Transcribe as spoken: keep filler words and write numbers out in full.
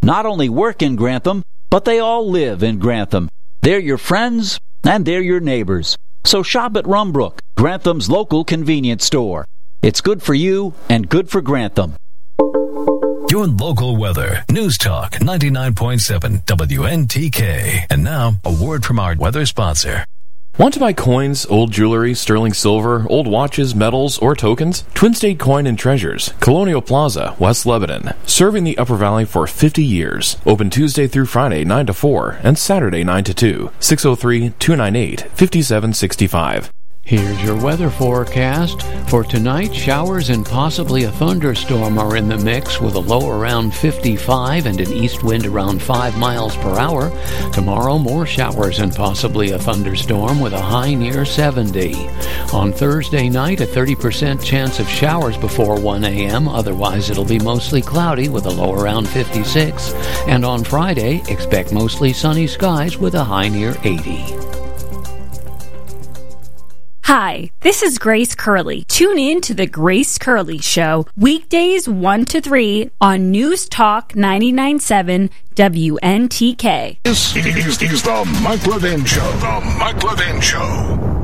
not only work in Grantham, but they all live in Grantham. They're your friends, and they're your neighbors. So shop at Rumbrook, Grantham's local convenience store. It's good for you and good for Grantham. Your local weather. News Talk ninety-nine point seven W N T K. And now, a word from our weather sponsor. Want to buy coins, old jewelry, sterling silver, old watches, medals, or tokens? Twin State Coin and Treasures, Colonial Plaza, West Lebanon. Serving the Upper Valley for fifty years. Open Tuesday through Friday, nine to four, and Saturday, nine to two. six oh three, two nine eight, five seven six five. Here's your weather forecast. For tonight, showers and possibly a thunderstorm are in the mix with a low around fifty-five and an east wind around five miles per hour. Tomorrow, more showers and possibly a thunderstorm with a high near seventy. On Thursday night, a thirty percent chance of showers before one a.m. Otherwise, it'll be mostly cloudy with a low around fifty-six. And on Friday, expect mostly sunny skies with a high near eighty. Hi, this is Grace Curley. Tune in to The Grace Curley Show, weekdays one to three on News Talk ninety-nine point seven W N T K. This is, is the Mike Levin Show. The Mike Levin Show.